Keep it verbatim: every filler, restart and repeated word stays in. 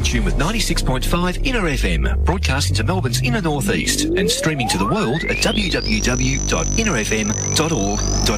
in tune with ninety-six point five Inner F M, broadcasting to Melbourne's inner northeast and streaming to the world at w w w dot inner f m dot org dot